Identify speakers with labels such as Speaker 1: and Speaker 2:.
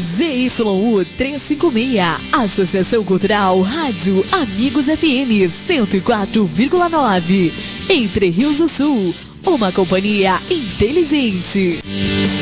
Speaker 1: ZYU 356, Associação Cultural Rádio Amigos FM 104,9. Entre Rios do Sul, uma companhia inteligente.